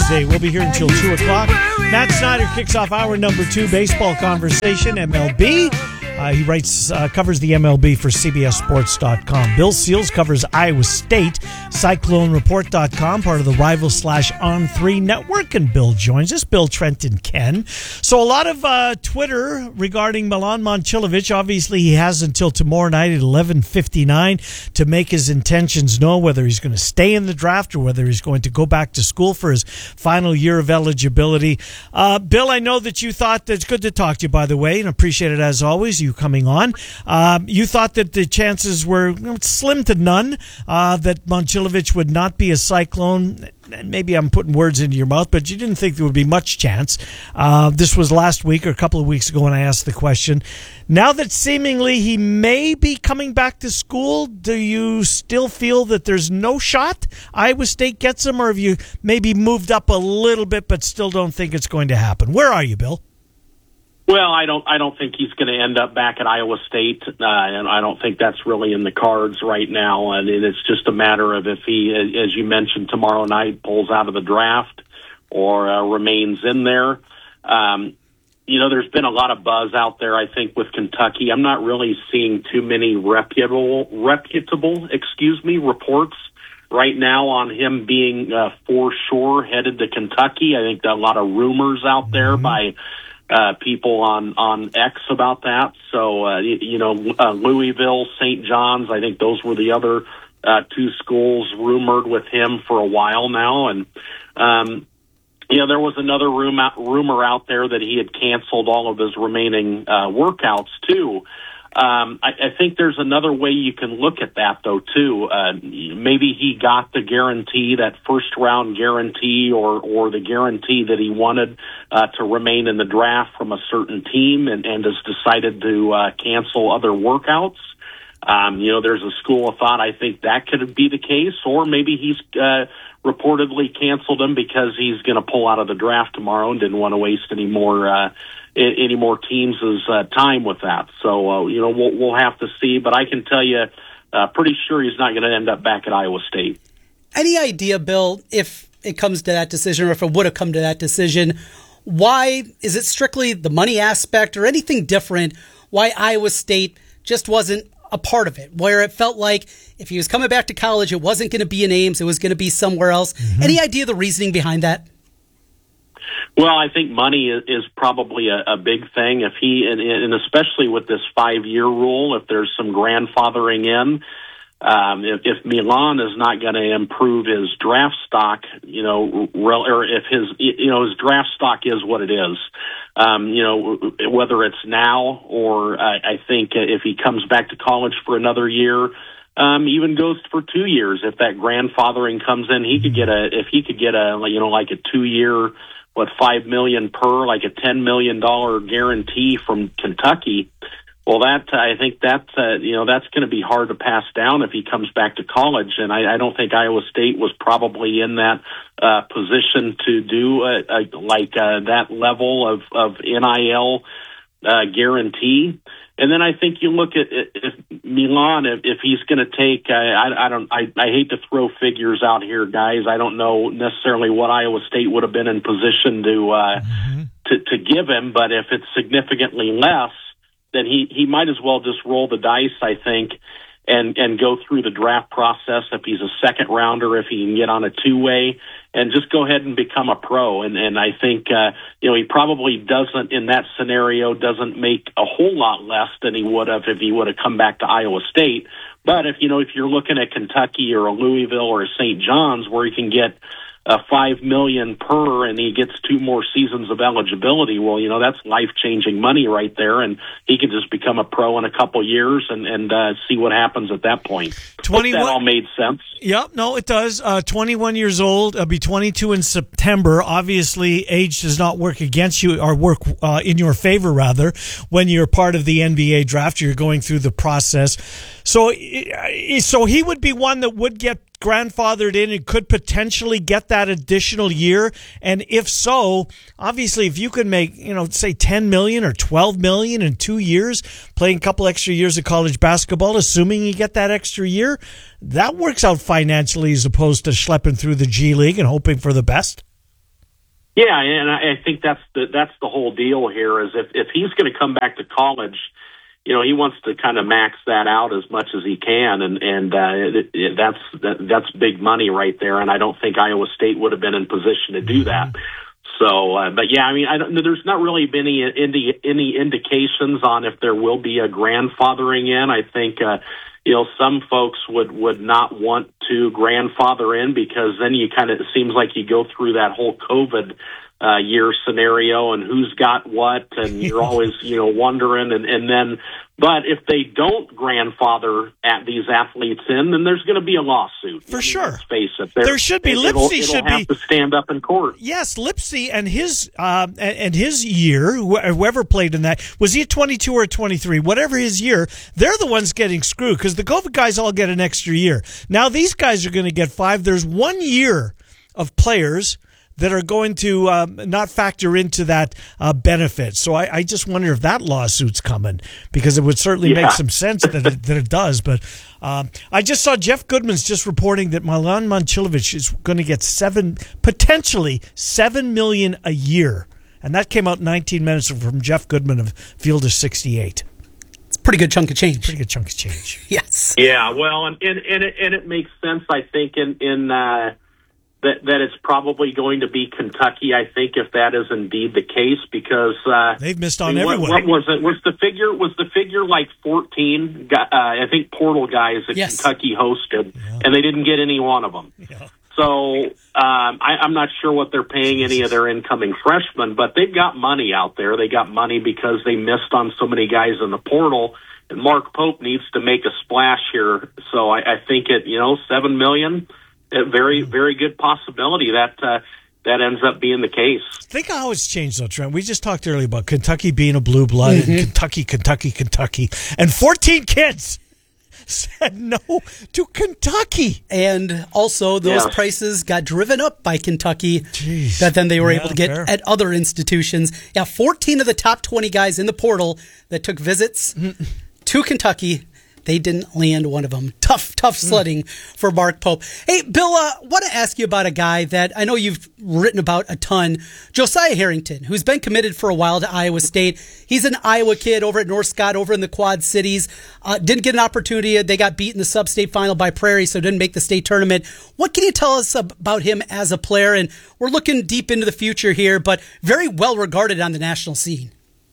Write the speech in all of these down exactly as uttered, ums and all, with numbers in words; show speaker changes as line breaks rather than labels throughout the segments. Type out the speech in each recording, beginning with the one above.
Tuesday. We'll be here until two o'clock. Matt Snyder kicks off hour number two, baseball conversation, M L B. Uh, he writes, uh, covers the M L B for C B S Sports dot com. Bill Seals covers Iowa State, Cyclone Report dot com, part of the Rival slash On three network. And Bill joins us, Bill, Trent, and Ken. So a lot of uh, Twitter regarding Milan Momcilovic. Obviously, he has until tomorrow night at eleven fifty-nine to make his intentions known, whether he's going to stay in the draft or whether he's going to go back to school for his final year of eligibility. Uh, Bill, I know that you thought that it's good to talk to you, by the way, and appreciate it as always. You coming on. Um, you thought that the chances were you know, slim to none uh, that Momcilovic would not be a Cyclone. And maybe I'm putting words into your mouth, but you didn't think there would be much chance. Uh, this was last week or a couple of weeks ago when I asked the question. Now that seemingly he may be coming back to school, do you still feel that there's no shot Iowa State gets him, or have you maybe moved up a little bit but still don't think it's going to happen? Where are you, Bill?
Well, I don't. I don't think he's going to end up back at Iowa State, uh, and I don't think that's really in the cards right now. And it's just a matter of if he, as you mentioned, tomorrow night pulls out of the draft or uh, remains in there. Um, you know, there's been a lot of buzz out there, I think, with Kentucky. I'm not really seeing too many reputable, reputable, excuse me, reports right now on him being uh, for sure headed to Kentucky. I think there are a lot of rumors out there mm-hmm. by. Uh, people on, on X about that. So, uh, you, you know, uh, Louisville, Saint John's, I think those were the other uh, two schools rumored with him for a while now. And, um, you know, there was another room out, rumor out there that he had canceled all of his remaining uh, workouts, too. Um, I, I think there's another way you can look at that, though, too. Uh, maybe he got the guarantee, that first-round guarantee or, or the guarantee that he wanted uh, to remain in the draft from a certain team and, and has decided to uh, cancel other workouts. Um, you know, there's a school of thought I think that could be the case, or maybe he's uh, reportedly canceled them because he's going to pull out of the draft tomorrow and didn't want to waste any more uh any more teams' uh, time with that. So, uh, you know, we'll, we'll have to see. But I can tell you, uh, pretty sure he's not going to end up back at Iowa State.
Any idea, Bill, if it comes to that decision or if it would have come to that decision, why is it strictly the money aspect or anything different? Why Iowa State just wasn't a part of it, where it felt like if he was coming back to college, it wasn't going to be in Ames, it was going to be somewhere else. Mm-hmm. Any idea the reasoning behind that?
Well, I think money is, is probably a, a big thing. If he, and, and especially with this five-year rule, if there's some grandfathering in, um, if, if Milan is not going to improve his draft stock, you know, rel, or if his, you know, his draft stock is what it is, um, you know, whether it's now or uh, I think if he comes back to college for another year. Um, even goes for two years. If that grandfathering comes in, he could get a, if he could get a, you know, like a two year, what, five million per, like a ten million dollar guarantee from Kentucky. Well, that, I think that, uh, you know, that's going to be hard to pass down if he comes back to college. And I, I don't think Iowa State was probably in that, uh, position to do, a, a, like, uh, that level of, of N I L, uh, guarantee. And then I think you look at if Milan, if, if he's going to take, uh, I, I don't, I, I hate to throw figures out here, guys. I don't know necessarily what Iowa State would have been in position to, uh, mm-hmm. to, to give him, but if it's significantly less, then he, he might as well just roll the dice, I think, and, and go through the draft process if he's a second rounder, if he can get on a two-way, and just go ahead and become a pro. And, and I think, uh, you know, he probably doesn't, in that scenario, doesn't make a whole lot less than he would have if he would have come back to Iowa State. But if, you know, if you're looking at Kentucky or a Louisville or a Saint John's where he can get uh, five million per and he gets two more seasons of eligibility, well, you know, that's life-changing money right there, and he can just become a pro in a couple years and, and uh, see what happens at that point. twenty-one Hope that all made sense.
Yep, no, it does. Uh, twenty-one years old, uh, be twenty-two in September. Obviously, age does not work against you, or work uh, in your favor, rather, when you're part of the N B A draft. You're going through the process. So, so he would be one that would get grandfathered in and could potentially get that additional year. And if so, obviously, if you could make, you know, say ten million or twelve million in two years, playing a couple extra years of college basketball, assuming you get that extra year, that works out financially as opposed to schlepping through the G League and hoping for the best.
Yeah, and I think that's the that's the whole deal here. Is if if he's going to come back to college, you know, he wants to kind of max that out as much as he can, and and uh, it, it, that's that, that's big money right there. And I don't think Iowa State would have been in position to do that. So, uh, but yeah, I mean, I don't, there's not really been any any any indications on if there will be a grandfathering in. I think. Uh, You know, some folks would, would not want to grandfather in because then you kind of, it seems like you go through that whole COVID uh, year scenario and who's got what, and you're always, you know, wondering. And, and then, but if they don't grandfather at these athletes in, then there's going to be a lawsuit.
For
I mean,
sure.
Let's face it.
There should be.
It'll,
Lipsy
it'll
should
have
be.
to stand up in court.
Yes, Lipsy and his uh, and, and his year, whoever played in that, was he a twenty-two or a twenty-three? Whatever his year, they're the ones getting screwed because the COVID guys all get an extra year. Now these guys are going to get five. There's one year of players that are going to um, not factor into that uh, benefit. So I, I just wonder if that lawsuit's coming, because it would certainly
yeah.
make some sense that it, that it does. But um, I just saw Jeff Goodman's just reporting that Milan Momcilovic is going to get seven, potentially seven million a year, and that came out nineteen minutes from Jeff Goodman of Field of sixty-eight.
It's a pretty good chunk of change.
Pretty good chunk of change.
Yes.
Yeah. Well, and and, and, it, and it makes sense, I think, in in. Uh, That, that it's probably going to be Kentucky, I think, if that is indeed the case, because uh,
they've missed on
I mean,
everyone.
What, what was it? Was the figure was the figure like fourteen? Uh, I think portal guys that
yes.
Kentucky hosted,
yeah.
and they didn't get any one of them.
Yeah.
So um, I, I'm not sure what they're paying any of their incoming freshmen, but they've got money out there. They got money because they missed on so many guys in the portal. And Mark Pope needs to make a splash here. So I, I think it, you know, seven million. A very, very good possibility that uh, that ends up being the case.
Think how it's changed, though, Trent. We just talked earlier about Kentucky being a blue blood, mm-hmm. and Kentucky, Kentucky, Kentucky, and fourteen kids said no to Kentucky.
And also, those
yeah. prices
got driven up by Kentucky.
Jeez.
That then they were
yeah,
able to get
fair.
at other institutions. Yeah, fourteen of the top twenty guys in the portal that took visits mm-hmm. to Kentucky. They didn't land one of them. Tough, tough sledding mm. for Mark Pope. Hey, Bill, I uh, want to ask you about a guy that I know you've written about a ton, Josiah Harrington, who's been committed for a while to Iowa State. He's an Iowa kid over at North Scott, over in the Quad Cities. Uh, didn't get an opportunity. They got beat in the sub-state final by Prairie, so didn't make the state tournament. What can you tell us about him as a player? And we're looking deep into the future here, but very well regarded on the national scene.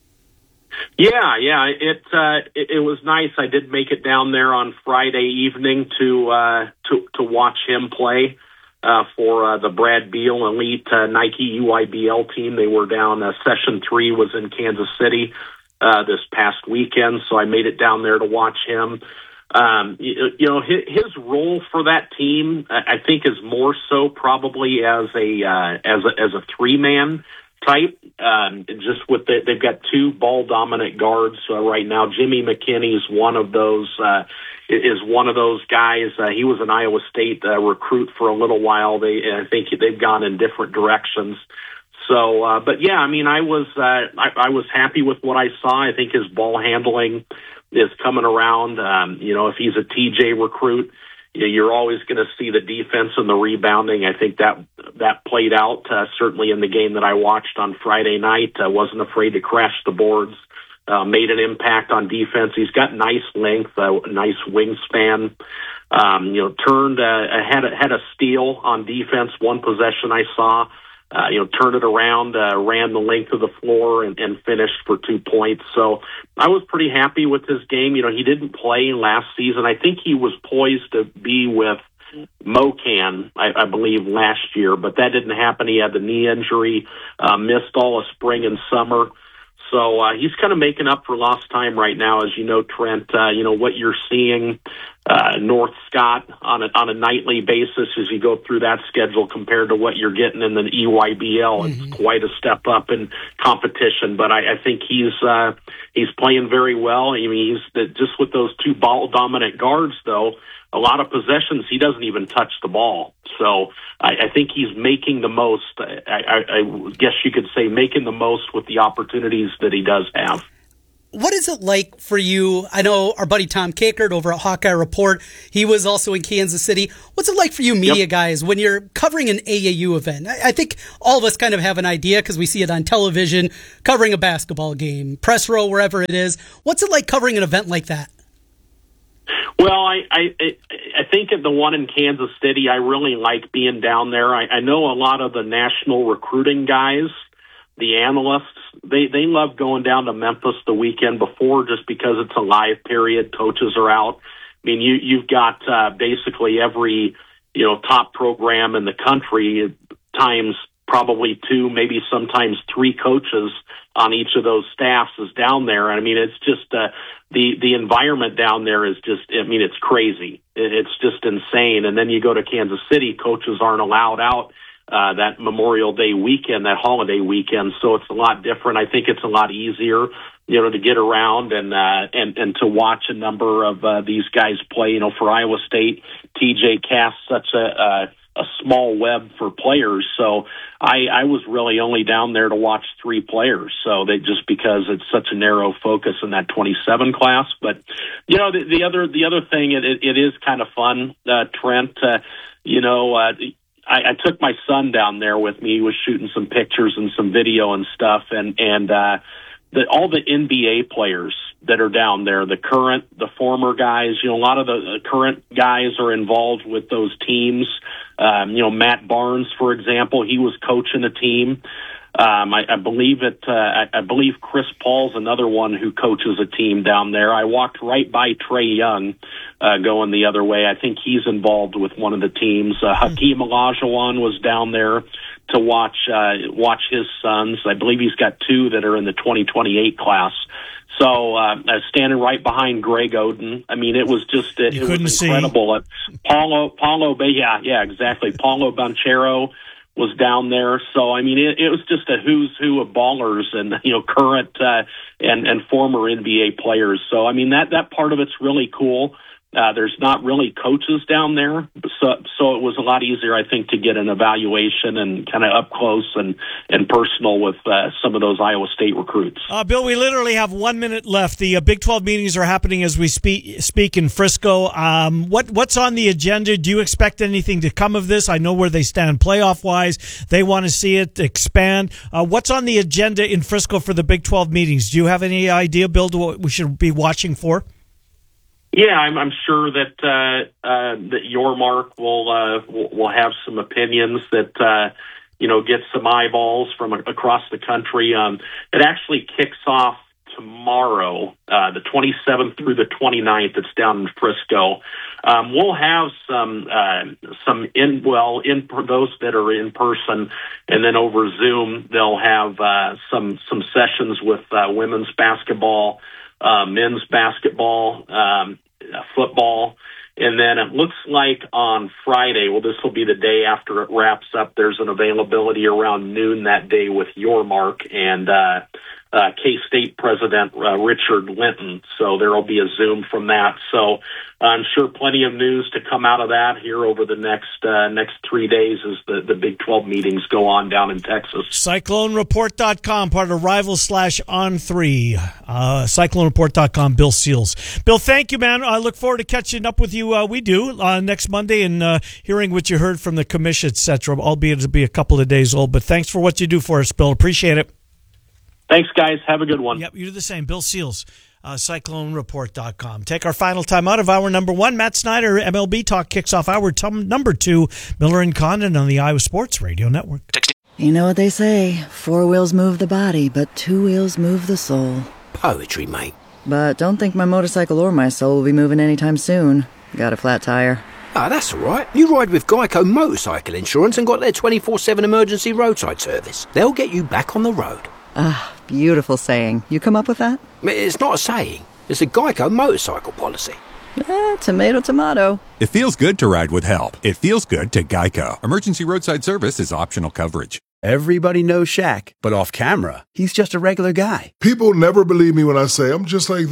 Yeah, yeah, it, uh, it it was nice. I did make it down there on Friday evening to uh, to to watch him play uh, for uh, the Brad Beal Elite uh, Nike U I B L team. They were down. Uh, session three was in Kansas City uh, this past weekend, so I made it down there to watch him. Um, you, you know, his, his role for that team, I think, is more so probably as a uh, as a as a three man type. Um, just with the, they've got two ball dominant guards uh, right now. Jimmy McKinney is one of those. Uh, is one of those guys. Uh, he was an Iowa State uh, recruit for a little while. They, I think, they've gone in different directions. So, uh, but yeah, I mean, I was uh, I, I was happy with what I saw. I think his ball handling is coming around. Um, you know, if he's a T J recruit, you're always going to see the defense and the rebounding. I think that that played out uh, certainly in the game that I watched on Friday night. I uh, wasn't afraid to crash the boards, uh, made an impact on defense. He's got nice length, uh, nice wingspan. Um, you know, turned uh, had a, had a steal on defense. One possession I saw. Uh, you know, turned it around, uh, ran the length of the floor, and, and finished for two points. So I was pretty happy with his game. You know, he didn't play last season. I think he was poised to be with Mocan, I, I believe, last year, but that didn't happen. He had the knee injury, uh, missed all of spring and summer. So uh, he's kind of making up for lost time right now, as you know, Trent. Uh, you know what you're seeing uh, North Scott on a on a nightly basis as you go through that schedule compared to what you're getting in the E Y B L. Mm-hmm. It's quite a step up in competition, but I, I think he's uh, he's playing very well. I mean, he's just with those two ball dominant guards, though. A lot of possessions, he doesn't even touch the ball. So I, I think he's making the most, I, I, I guess you could say, making the most with the opportunities that he does have.
what is it like for you? I know our buddy Tom Kakert over at Hawkeye Report, he was also in Kansas City. What's it like for you media yep. guys when you're covering an A A U event? I, I think all of us kind of have an idea because we see it on television, covering a basketball game, press row, wherever it is. What's it like covering an event like that?
Well, I, I I think at the one in Kansas City, I really like being down there. I, I know a lot of the national recruiting guys, the analysts, they, they love going down to Memphis the weekend before just because it's a live period. Coaches are out. I mean, you, you've got uh, basically every, you know, top program in the country times probably two, maybe sometimes three coaches on each of those staffs is down there. I mean, it's just uh, the the environment down there is just, I mean, it's crazy. It's just insane. And then you go to Kansas City, coaches aren't allowed out uh, that Memorial Day weekend, that holiday weekend. So it's a lot different. I think it's a lot easier, you know, to get around and uh, and and to watch a number of uh, these guys play. You know, for Iowa State, T J casts such a uh, a small web for players. So I, I was really only down there to watch three players. So they just because it's such a narrow focus in that twenty-seven class. But, you know, the, the other, the other thing, it, it, it is kind of fun, uh, Trent, uh, you know, uh, I, I took my son down there with me. He was shooting some pictures and some video and stuff. And, and, uh, the, all the N B A players that are down there, the current, the former guys, you know, a lot of the current guys are involved with those teams. Um, you know, Matt Barnes, for example, he was coaching a team. Um, I, I believe it. Uh, I, I believe Chris Paul's another one who coaches a team down there. I walked right by Trae Young, uh, going the other way. I think he's involved with one of the teams. Uh, Hakeem Olajuwon was down there to watch uh, watch his sons. I believe he's got two that are in the twenty twenty-eight class. So uh, I was standing right behind Greg Oden. I mean, it was just it, it was incredible. See. Paulo, Paulo, yeah, yeah, exactly. Paulo Banchero was down there. So I mean, it, it was just a who's who of ballers and you know current uh, and and former N B A players. So I mean that that part of it's really cool. Uh, there's not really coaches down there, so so it was a lot easier, I think, to get an evaluation and kind of up close and, and personal with uh, some of those Iowa State recruits.
Uh, Bill, we literally have one minute left. The uh, Big twelve meetings are happening as we speak speak in Frisco. Um, what what's on the agenda? Do you expect anything to come of this? I know where they stand playoff-wise. They want to see it expand. Uh, what's on the agenda in Frisco for the Big twelve meetings? Do you have any idea, Bill, to what we should be watching for?
Yeah, I'm, I'm sure that uh, uh, that Yormark will, uh, will will have some opinions that uh, you know get some eyeballs from a, across the country. Um, it actually kicks off tomorrow, uh, the twenty-seventh through the twenty-ninth. It's down in Frisco. Um, we'll have some uh, some in well in those that are in person, and then over Zoom they'll have uh, some some sessions with uh, women's basketball, uh, men's basketball. Um, football, and then it looks like on Friday, well, this will be the day after it wraps up, there's an availability around noon that day with Yormark and uh, uh, K-State President uh, Richard Linton, so there will be a Zoom from that. So I'm sure plenty of news to come out of that here over the next uh, next three days as the, the Big twelve meetings go on down in Texas.
Cyclone Report dot com, part of Rival slash On three. Uh, Cyclone Report dot com, Bill Seals. Bill, thank you, man. I look forward to catching up with you. Uh, we do uh, next Monday and uh, hearing what you heard from the commission, et cetera, albeit it'll be a couple of days old. But thanks for what you do for us, Bill. Appreciate it.
Thanks, guys. Have a good one.
Yep, you do the same. Bill Seals. Uh, Cyclone Report dot com. Take our final time out of hour number one. Matt Snyder, M L B Talk kicks off hour t- number two. Miller and Condon on the Iowa Sports Radio Network.
You know what they say, four wheels move the body, but two wheels move the soul.
Poetry, mate.
But don't think my motorcycle or my soul will be moving anytime soon. Got a flat tire.
Ah, that's all right. You ride with Geico Motorcycle Insurance and got their twenty-four seven emergency roadside service. They'll get you back on the road.
Ah, beautiful saying. You come up with that?
It's not a saying. It's a Geico motorcycle policy.
Eh, tomato, tomato.
It feels good to ride with help. It feels good to Geico. Emergency roadside service is optional coverage.
Everybody knows Shaq, but off camera, he's just a regular guy.
People never believe me when I say I'm just like them.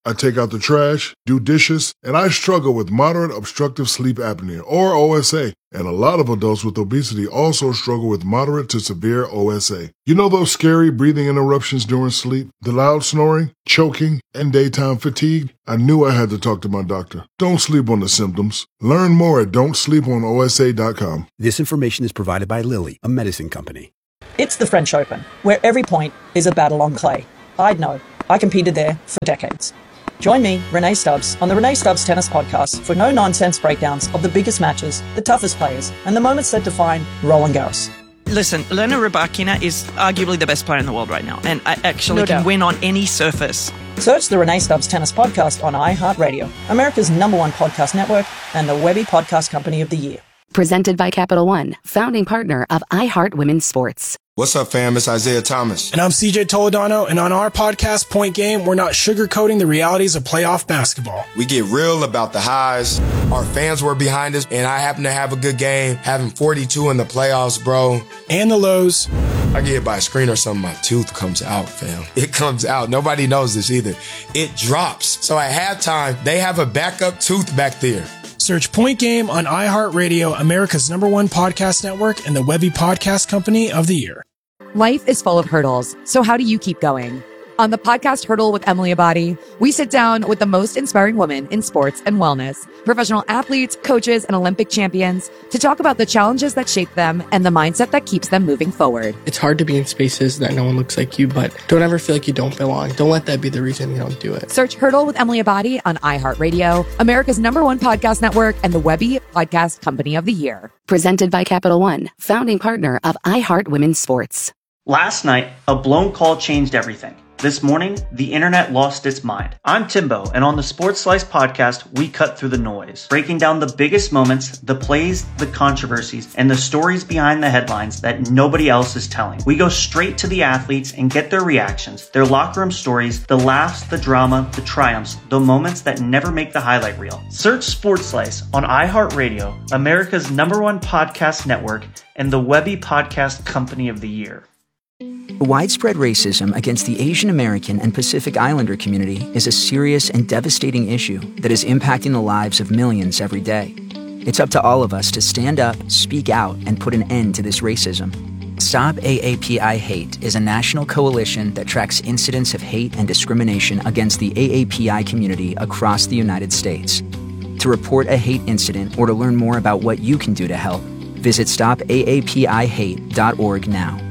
I take out the trash, do dishes, and I struggle with moderate obstructive sleep apnea, or O S A. And a lot of adults with obesity also struggle with moderate to severe O S A. You know those scary breathing interruptions during sleep, the loud snoring, choking, and daytime fatigue? I knew I had to talk to my doctor. Don't sleep on the symptoms. Learn more at don't sleep on O S A dot com.
This information is provided by Lilly, a medicine company.
It's the French Open, where every point is a battle on clay. I'd know. I competed there for decades. Join me, Renee Stubbs, on the Renee Stubbs Tennis Podcast for no-nonsense breakdowns of the biggest matches, the toughest players, and the moments that define Roland Garros.
Listen, Elena Rybakina is arguably the best player in the world right now, and I actually
No
can
doubt.
win on any surface.
Search the Renee Stubbs Tennis Podcast on iHeartRadio, America's number one podcast network, and the Webby Podcast Company of the Year.
Presented by Capital One, founding partner of iHeart Women's Sports.
What's up, fam? It's Isaiah Thomas.
And I'm C J Toledano, and on our podcast, Point Game, we're not sugarcoating the realities of playoff basketball.
We get real about the highs. Our fans were behind us, and I happen to have a good game, having forty-two in the playoffs, bro.
And the lows.
I get hit by a screen or something, my tooth comes out, fam. It comes out. Nobody knows this either. It drops. So at halftime, they have a backup tooth back there.
Search Point Game on iHeartRadio, America's number one podcast network, and the Webby Podcast Company of the Year.
Life is full of hurdles, so how do you keep going? On the podcast Hurdle with Emily Abadi, we sit down with the most inspiring women in sports and wellness, professional athletes, coaches, and Olympic champions to talk about the challenges that shape them and the mindset that keeps them moving forward.
It's hard to be in spaces that no one looks like you, but don't ever feel like you don't belong. Don't let that be the reason you don't do it.
Search Hurdle with Emily Abadi on iHeartRadio, America's number one podcast network, and the Webby Podcast Company of the Year.
Presented by Capital One, founding partner of iHeart Women's Sports.
Last night, a blown call changed everything. This morning, the internet lost its mind. I'm Timbo, and on the Sports Slice podcast, we cut through the noise, breaking down the biggest moments, the plays, the controversies, and the stories behind the headlines that nobody else is telling. We go straight to the athletes and get their reactions, their locker room stories, the laughs, the drama, the triumphs, the moments that never make the highlight reel. Search Sports Slice on iHeartRadio, America's number one podcast network, and the Webby Podcast Company of the Year.
Widespread racism against the Asian American and Pacific Islander community is a serious and devastating issue that is impacting the lives of millions every day. It's up to all of us to stand up, speak out, and put an end to this racism. Stop A A P I Hate is a national coalition that tracks incidents of hate and discrimination against the A A P I community across the United States. To report a hate incident or to learn more about what you can do to help, visit stop A A P I hate dot org now.